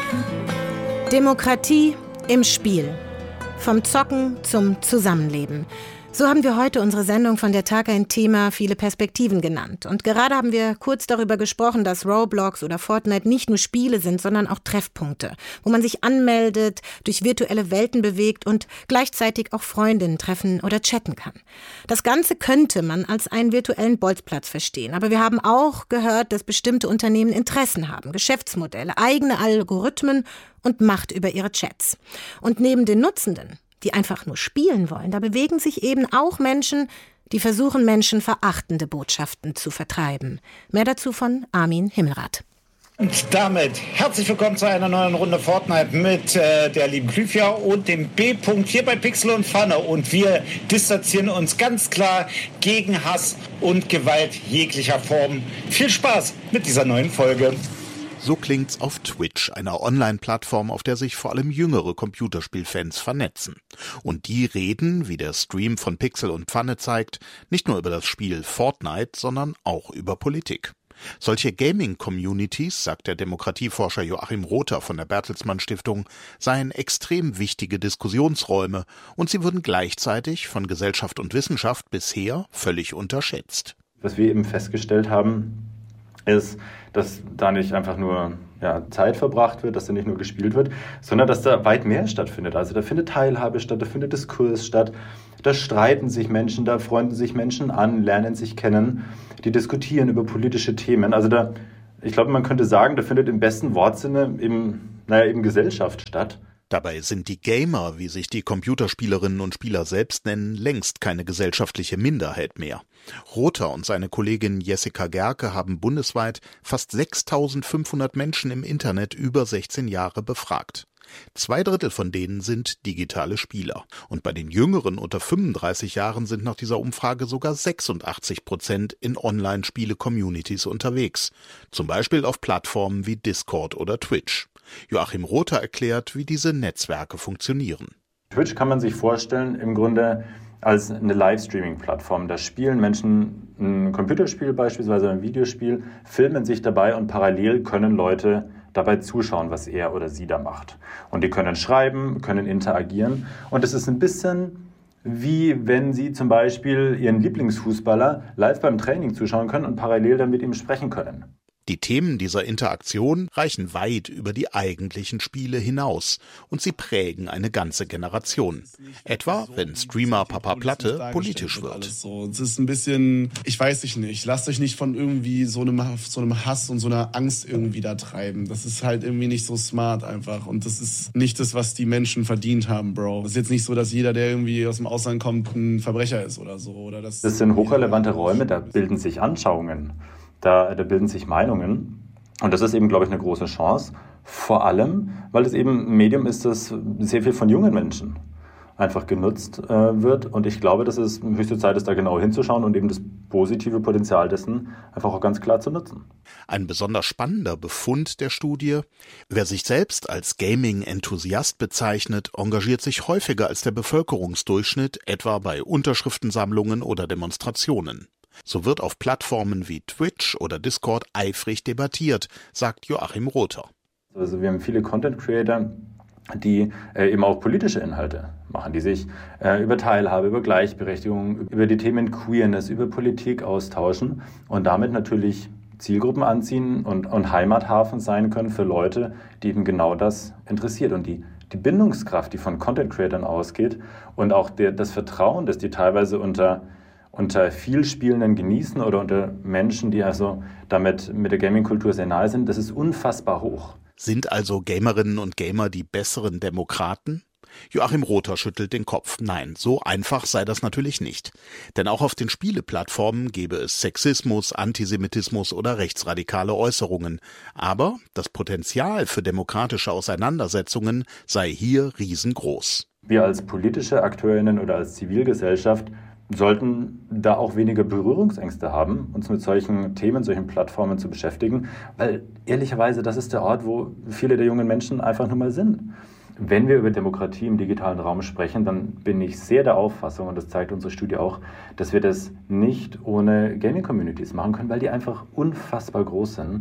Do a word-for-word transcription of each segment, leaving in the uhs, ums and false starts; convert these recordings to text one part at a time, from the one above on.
Demokratie im Spiel. Vom Zocken zum Zusammenleben. So haben wir heute unsere Sendung von der Tag ein Thema viele Perspektiven genannt. Und gerade haben wir kurz darüber gesprochen, dass Roblox oder Fortnite nicht nur Spiele sind, sondern auch Treffpunkte, wo man sich anmeldet, durch virtuelle Welten bewegt und gleichzeitig auch Freundinnen treffen oder chatten kann. Das Ganze könnte man als einen virtuellen Bolzplatz verstehen. Aber wir haben auch gehört, dass bestimmte Unternehmen Interessen haben, Geschäftsmodelle, eigene Algorithmen und Macht über ihre Chats. Und neben den Nutzenden, die einfach nur spielen wollen, da bewegen sich eben auch Menschen, die versuchen, menschenverachtende Botschaften zu vertreiben. Mehr dazu von Armin Himmelrath. Und damit herzlich willkommen zu einer neuen Runde Fortnite mit äh, der lieben Klyfja und dem B-Punkt hier bei Pixel und Pfanne. Und wir distanzieren uns ganz klar gegen Hass und Gewalt jeglicher Form. Viel Spaß mit dieser neuen Folge. So klingt's auf Twitch, einer Online-Plattform, auf der sich vor allem jüngere Computerspielfans vernetzen. Und die reden, wie der Stream von Pixel und Pfanne zeigt, nicht nur über das Spiel Fortnite, sondern auch über Politik. Solche Gaming-Communities, sagt der Demokratieforscher Joachim Rother von der Bertelsmann Stiftung, seien extrem wichtige Diskussionsräume und sie würden gleichzeitig von Gesellschaft und Wissenschaft bisher völlig unterschätzt. Was wir eben festgestellt haben, ist, dass da nicht einfach nur ja, Zeit verbracht wird, dass da nicht nur gespielt wird, sondern dass da weit mehr stattfindet. Also da findet Teilhabe statt, da findet Diskurs statt, da streiten sich Menschen, da freunden sich Menschen an, lernen sich kennen, die diskutieren über politische Themen. Also da, ich glaube, man könnte sagen, da findet im besten Wortsinne eben, naja, eben Gesellschaft statt. Dabei sind die Gamer, wie sich die Computerspielerinnen und Spieler selbst nennen, längst keine gesellschaftliche Minderheit mehr. Rother und seine Kollegin Jessica Gerke haben bundesweit fast sechstausendfünfhundert Menschen im Internet über sechzehn Jahre befragt. Zwei Drittel von denen sind digitale Spieler. Und bei den Jüngeren unter fünfunddreißig Jahren sind nach dieser Umfrage sogar sechsundachtzig Prozent in Online-Spiele-Communities unterwegs. Zum Beispiel auf Plattformen wie Discord oder Twitch. Joachim Rother erklärt, wie diese Netzwerke funktionieren. Twitch kann man sich vorstellen im Grunde als eine Livestreaming-Plattform. Da spielen Menschen ein Computerspiel, beispielsweise ein Videospiel, filmen sich dabei und parallel können Leute dabei zuschauen, was er oder sie da macht. Und die können schreiben, können interagieren. Und es ist ein bisschen wie wenn sie zum Beispiel ihren Lieblingsfußballer live beim Training zuschauen können und parallel dann mit ihm sprechen können. Die Themen dieser Interaktion reichen weit über die eigentlichen Spiele hinaus und sie prägen eine ganze Generation. Etwa, wenn Streamer Papa Platte politisch wird. So. Es ist ein bisschen, ich weiß ich nicht, lasst euch nicht von irgendwie so einem, so einem Hass und so einer Angst irgendwie da treiben. Das ist halt irgendwie nicht so smart einfach und das ist nicht das, was die Menschen verdient haben, Bro. Es ist jetzt nicht so, dass jeder, der irgendwie aus dem Ausland kommt, ein Verbrecher ist oder so. Oder das, das sind hochrelevante Räume, da bilden sich Anschauungen. Da, da bilden sich Meinungen und das ist eben, glaube ich, eine große Chance, vor allem, weil es eben ein Medium ist, das sehr viel von jungen Menschen einfach genutzt äh, wird und ich glaube, dass es höchste Zeit ist, da genau hinzuschauen und eben das positive Potenzial dessen einfach auch ganz klar zu nutzen. Ein besonders spannender Befund der Studie: Wer sich selbst als Gaming-Enthusiast bezeichnet, engagiert sich häufiger als der Bevölkerungsdurchschnitt, etwa bei Unterschriftensammlungen oder Demonstrationen. So wird auf Plattformen wie Twitch oder Discord eifrig debattiert, sagt Joachim Rother. Also wir haben viele Content-Creator, die äh, eben auch politische Inhalte machen, die sich äh, über Teilhabe, über Gleichberechtigung, über die Themen Queerness, über Politik austauschen und damit natürlich Zielgruppen anziehen und, und Heimathafen sein können für Leute, die eben genau das interessiert. Und die, die Bindungskraft, die von Content-Creatern ausgeht und auch der, das Vertrauen, das die teilweise unter unter Vielspielenden genießen oder unter Menschen, die also damit mit der Gaming-Kultur sehr nahe sind, das ist unfassbar hoch. Sind also Gamerinnen und Gamer die besseren Demokraten? Joachim Rother schüttelt den Kopf. Nein, so einfach sei das natürlich nicht. Denn auch auf den Spieleplattformen gäbe es Sexismus, Antisemitismus oder rechtsradikale Äußerungen. Aber das Potenzial für demokratische Auseinandersetzungen sei hier riesengroß. Wir als politische AkteurInnen oder als Zivilgesellschaft sollten da auch weniger Berührungsängste haben, uns mit solchen Themen, solchen Plattformen zu beschäftigen, weil ehrlicherweise das ist der Ort, wo viele der jungen Menschen einfach nur mal sind. Wenn wir über Demokratie im digitalen Raum sprechen, dann bin ich sehr der Auffassung, und das zeigt unsere Studie auch, dass wir das nicht ohne Gaming-Communities machen können, weil die einfach unfassbar groß sind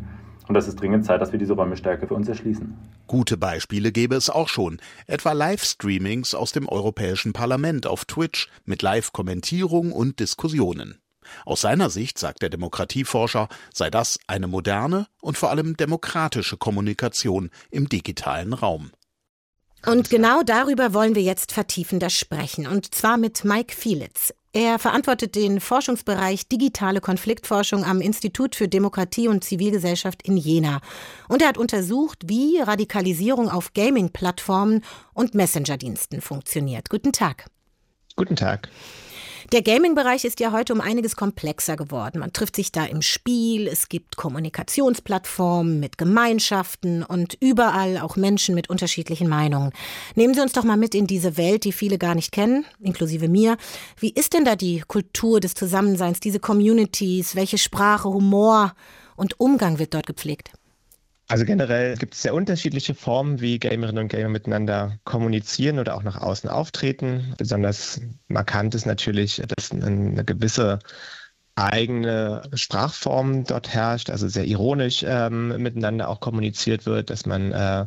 Und das ist dringend Zeit, dass wir diese Räume stärker für uns erschließen. Gute Beispiele gäbe es auch schon, etwa Livestreamings aus dem Europäischen Parlament auf Twitch mit Live-Kommentierung und Diskussionen. Aus seiner Sicht, sagt der Demokratieforscher, sei das eine moderne und vor allem demokratische Kommunikation im digitalen Raum. Und genau darüber wollen wir jetzt vertiefender sprechen, und zwar mit Mike Fielitz. Er verantwortet den Forschungsbereich Digitale Konfliktforschung am Institut für Demokratie und Zivilgesellschaft in Jena. Und er hat untersucht, wie Radikalisierung auf Gaming-Plattformen und Messenger-Diensten funktioniert. Guten Tag. Guten Tag. Der Gaming-Bereich ist ja heute um einiges komplexer geworden. Man trifft sich da im Spiel, es gibt Kommunikationsplattformen mit Gemeinschaften und überall auch Menschen mit unterschiedlichen Meinungen. Nehmen Sie uns doch mal mit in diese Welt, die viele gar nicht kennen, inklusive mir. Wie ist denn da die Kultur des Zusammenseins, diese Communities? Welche Sprache, Humor und Umgang wird dort gepflegt? Also generell gibt es sehr unterschiedliche Formen, wie Gamerinnen und Gamer miteinander kommunizieren oder auch nach außen auftreten. Besonders markant ist natürlich, dass eine gewisse eigene Sprachform dort herrscht, also sehr ironisch ähm, miteinander auch kommuniziert wird, dass man äh,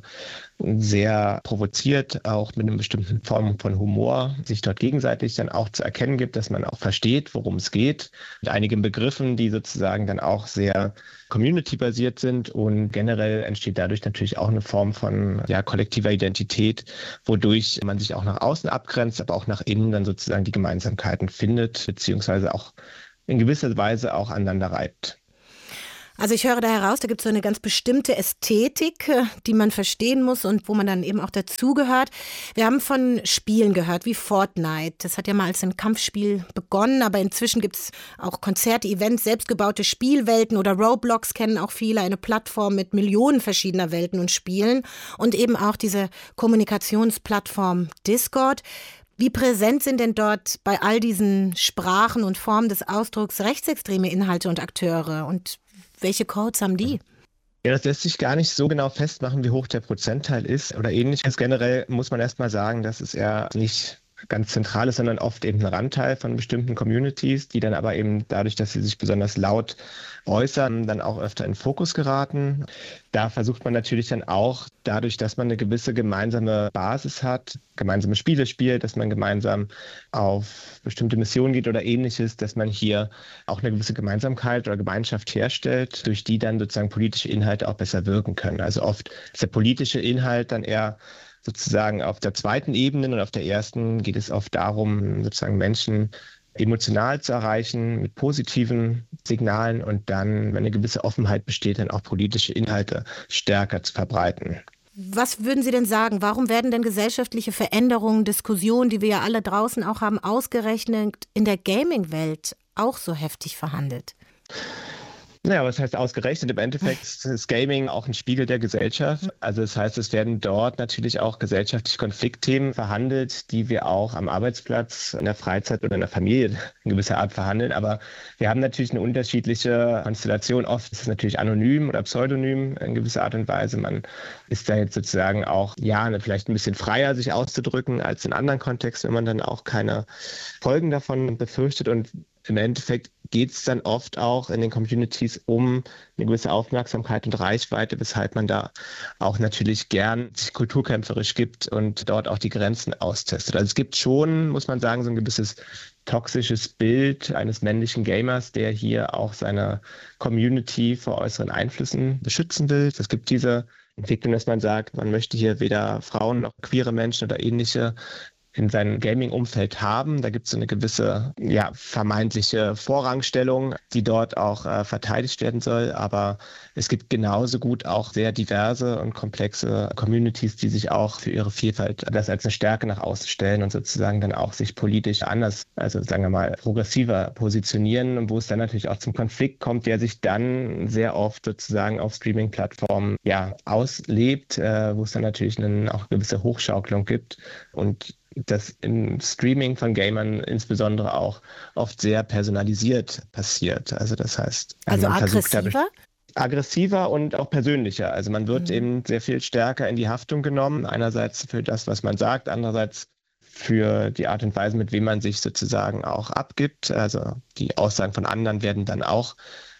sehr provoziert, auch mit einer bestimmten Form von Humor sich dort gegenseitig dann auch zu erkennen gibt, dass man auch versteht, worum es geht, mit einigen Begriffen, die sozusagen dann auch sehr community-basiert sind, und generell entsteht dadurch natürlich auch eine Form von ja, kollektiver Identität, wodurch man sich auch nach außen abgrenzt, aber auch nach innen dann sozusagen die Gemeinsamkeiten findet, beziehungsweise auch in gewisser Weise auch aneinander reibt. Also ich höre da heraus, da gibt es so eine ganz bestimmte Ästhetik, die man verstehen muss und wo man dann eben auch dazugehört. Wir haben von Spielen gehört, wie Fortnite. Das hat ja mal als ein Kampfspiel begonnen, aber inzwischen gibt es auch Konzerte, Events, selbstgebaute Spielwelten, oder Roblox kennen auch viele, eine Plattform mit Millionen verschiedener Welten und Spielen, und eben auch diese Kommunikationsplattform Discord. Wie präsent sind denn dort bei all diesen Sprachen und Formen des Ausdrucks rechtsextreme Inhalte und Akteure, und welche Codes haben die? Ja, das lässt sich gar nicht so genau festmachen, wie hoch der Prozentteil ist oder ähnliches. Generell muss man erst mal sagen, dass es eher nicht ganz zentral ist, sondern oft eben ein Randteil von bestimmten Communities, die dann aber eben dadurch, dass sie sich besonders laut äußern, dann auch öfter in Fokus geraten. Da versucht man natürlich dann auch, dadurch, dass man eine gewisse gemeinsame Basis hat, gemeinsame Spiele spielt, dass man gemeinsam auf bestimmte Missionen geht oder ähnliches, dass man hier auch eine gewisse Gemeinsamkeit oder Gemeinschaft herstellt, durch die dann sozusagen politische Inhalte auch besser wirken können. Also oft ist der politische Inhalt dann eher sozusagen auf der zweiten Ebene, und auf der ersten geht es oft darum, sozusagen Menschen emotional zu erreichen mit positiven Signalen und dann, wenn eine gewisse Offenheit besteht, dann auch politische Inhalte stärker zu verbreiten. Was würden Sie denn sagen, warum werden denn gesellschaftliche Veränderungen, Diskussionen, die wir ja alle draußen auch haben, ausgerechnet in der Gaming-Welt auch so heftig verhandelt? Naja, was heißt ausgerechnet? Im Endeffekt ist Gaming auch ein Spiegel der Gesellschaft. Also das heißt, es werden dort natürlich auch gesellschaftliche Konfliktthemen verhandelt, die wir auch am Arbeitsplatz, in der Freizeit oder in der Familie in gewisser Art verhandeln. Aber wir haben natürlich eine unterschiedliche Konstellation. Oft ist es natürlich anonym oder pseudonym in gewisser Art und Weise. Man ist da jetzt sozusagen auch, ja, vielleicht ein bisschen freier, sich auszudrücken als in anderen Kontexten, wenn man dann auch keine Folgen davon befürchtet. Und im Endeffekt geht es dann oft auch in den Communities um eine gewisse Aufmerksamkeit und Reichweite, weshalb man da auch natürlich gern sich kulturkämpferisch gibt und dort auch die Grenzen austestet. Also es gibt schon, muss man sagen, so ein gewisses toxisches Bild eines männlichen Gamers, der hier auch seine Community vor äußeren Einflüssen beschützen will. Es gibt diese Entwicklung, dass man sagt, man möchte hier weder Frauen noch queere Menschen oder ähnliche in seinem Gaming-Umfeld haben. Da gibt es so eine gewisse ja, vermeintliche Vorrangstellung, die dort auch äh, verteidigt werden soll. Aber es gibt genauso gut auch sehr diverse und komplexe Communities, die sich auch für ihre Vielfalt das als eine Stärke nach außen stellen und sozusagen dann auch sich politisch anders, also sagen wir mal, progressiver positionieren, und wo es dann natürlich auch zum Konflikt kommt, der sich dann sehr oft sozusagen auf Streaming-Plattformen ja, auslebt, äh, wo es dann natürlich eine, auch eine gewisse Hochschaukelung gibt und das im Streaming von Gamern insbesondere auch oft sehr personalisiert passiert. Also das heißt, also man aggressiver? Versucht, aggressiver und auch persönlicher. Also man wird mhm. eben sehr viel stärker in die Haftung genommen. Einerseits für das, was man sagt, andererseits für die Art und Weise, mit wem man sich sozusagen auch abgibt. Also die Aussagen von anderen werden dann auch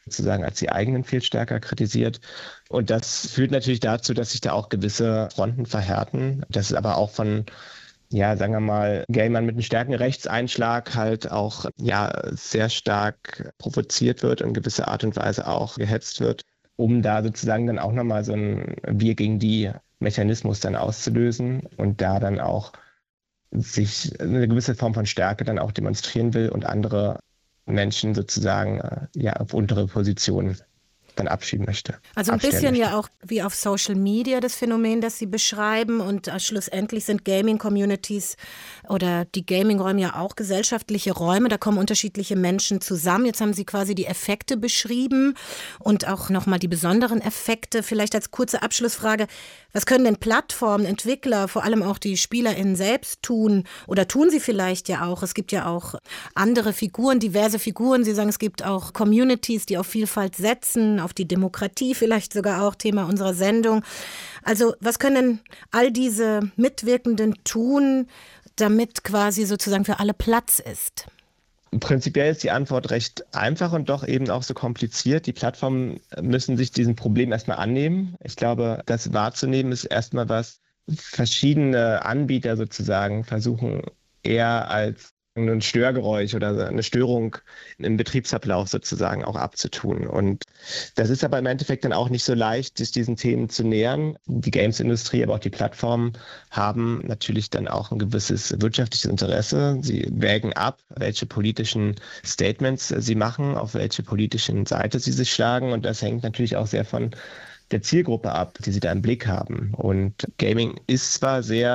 sozusagen als die eigenen viel stärker kritisiert. Und das führt natürlich dazu, dass sich da auch gewisse Fronten verhärten. Das ist aber auch von, ja, sagen wir mal, Gamern mit einem starken Rechtseinschlag halt auch, ja, sehr stark provoziert wird und in gewisser Art und Weise auch gehetzt wird, um da sozusagen dann auch nochmal so ein Wir gegen die Mechanismus dann auszulösen und da dann auch sich eine gewisse Form von Stärke dann auch demonstrieren will und andere Menschen sozusagen ja auf untere Positionen dann abschieben möchte. Also ein bisschen ja auch wie auf Social Media das Phänomen, das Sie beschreiben, und äh, schlussendlich sind Gaming-Communities oder die Gaming-Räume ja auch gesellschaftliche Räume, da kommen unterschiedliche Menschen zusammen. Jetzt haben Sie quasi die Effekte beschrieben und auch nochmal die besonderen Effekte. Vielleicht als kurze Abschlussfrage, was können denn Plattformen, Entwickler, vor allem auch die SpielerInnen selbst tun oder tun sie vielleicht ja auch? Es gibt ja auch andere Figuren, diverse Figuren. Sie sagen, es gibt auch Communities, die auf Vielfalt setzen, auf die Demokratie vielleicht sogar auch, Thema unserer Sendung. Also was können all diese Mitwirkenden tun, damit quasi sozusagen für alle Platz ist? Prinzipiell ist die Antwort recht einfach und doch eben auch so kompliziert. Die Plattformen müssen sich diesem Problem erstmal annehmen. Ich glaube, das wahrzunehmen ist erstmal was, verschiedene Anbieter sozusagen versuchen eher als ein Störgeräusch oder eine Störung im Betriebsablauf sozusagen auch abzutun. Und das ist aber im Endeffekt dann auch nicht so leicht, sich diesen Themen zu nähern. Die Games-Industrie, aber auch die Plattformen haben natürlich dann auch ein gewisses wirtschaftliches Interesse. Sie wägen ab, welche politischen Statements sie machen, auf welche politischen Seite sie sich schlagen. Und das hängt natürlich auch sehr von der Zielgruppe ab, die sie da im Blick haben. Und Gaming ist zwar sehr